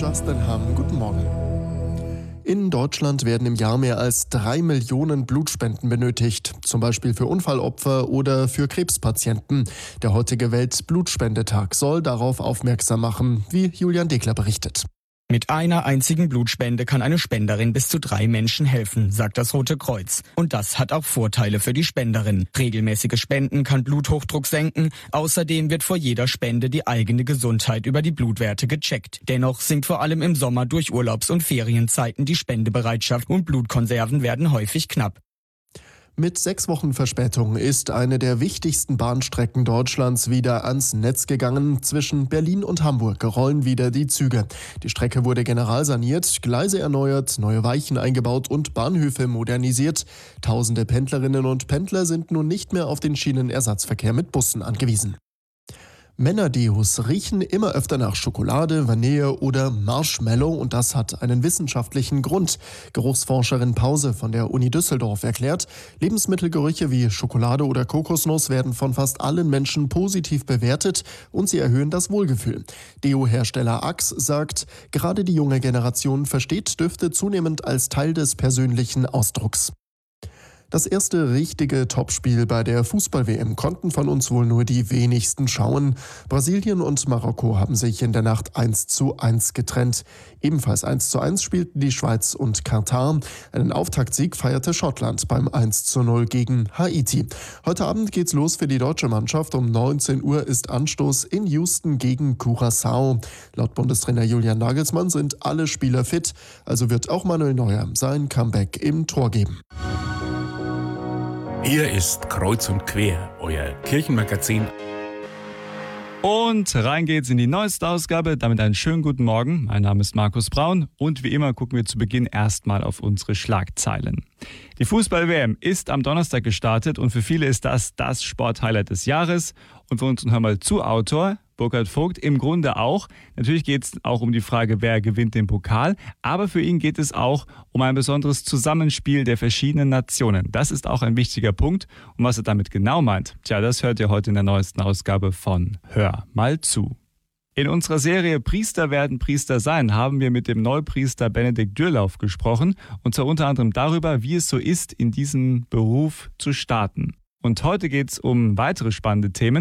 Justin Hamm. Guten Morgen. In Deutschland werden im Jahr mehr als 3 Millionen Blutspenden benötigt, zum Beispiel für Unfallopfer oder für Krebspatienten. Der heutige Weltblutspendetag soll darauf aufmerksam machen, wie Julian Degler berichtet. Mit einer einzigen Blutspende kann eine Spenderin bis zu 3 Menschen helfen, sagt das Rote Kreuz. Und das hat auch Vorteile für die Spenderin. Regelmäßiges Spenden kann Bluthochdruck senken. Außerdem wird vor jeder Spende die eigene Gesundheit über die Blutwerte gecheckt. Dennoch sinkt vor allem im Sommer durch Urlaubs- und Ferienzeiten die Spendebereitschaft und Blutkonserven werden häufig knapp. Mit 6 Wochen Verspätung ist eine der wichtigsten Bahnstrecken Deutschlands wieder ans Netz gegangen. Zwischen Berlin und Hamburg rollen wieder die Züge. Die Strecke wurde generalsaniert, Gleise erneuert, neue Weichen eingebaut und Bahnhöfe modernisiert. Tausende Pendlerinnen und Pendler sind nun nicht mehr auf den Schienenersatzverkehr mit Bussen angewiesen. Männerdeos riechen immer öfter nach Schokolade, Vanille oder Marshmallow und das hat einen wissenschaftlichen Grund. Geruchsforscherin Pause von der Uni Düsseldorf erklärt, Lebensmittelgerüche wie Schokolade oder Kokosnuss werden von fast allen Menschen positiv bewertet und sie erhöhen das Wohlgefühl. Deo-Hersteller Axe sagt, gerade die junge Generation versteht Düfte zunehmend als Teil des persönlichen Ausdrucks. Das erste richtige Topspiel bei der Fußball-WM konnten von uns wohl nur die wenigsten schauen. Brasilien und Marokko haben sich in der Nacht 1:1 getrennt. Ebenfalls 1:1 spielten die Schweiz und Katar. Einen Auftaktsieg feierte Schottland beim 1:0 gegen Haiti. Heute Abend geht's los für die deutsche Mannschaft. Um 19 Uhr ist Anstoß in Houston gegen Curaçao. Laut Bundestrainer Julian Nagelsmann sind alle Spieler fit. Also wird auch Manuel Neuer sein Comeback im Tor geben. Hier ist Kreuz und Quer, euer Kirchenmagazin. Und rein geht's in die neueste Ausgabe. Damit einen schönen guten Morgen. Mein Name ist Markus Braun und wie immer gucken wir zu Beginn erstmal auf unsere Schlagzeilen. Die Fußball-WM ist am Donnerstag gestartet und für viele ist das Sporthighlight des Jahres. Und für unseren Hör mal zu Autor Burkhard Vogt im Grunde auch. Natürlich geht es auch um die Frage, wer gewinnt den Pokal. Aber für ihn geht es auch um ein besonderes Zusammenspiel der verschiedenen Nationen. Das ist auch ein wichtiger Punkt. Und was er damit genau meint, das hört ihr heute in der neuesten Ausgabe von Hör mal zu. In unserer Serie Priester werden Priester sein haben wir mit dem Neupriester Benedikt Dürlauf gesprochen. Und zwar unter anderem darüber, wie es so ist, in diesem Beruf zu starten. Und heute geht es um weitere spannende Themen.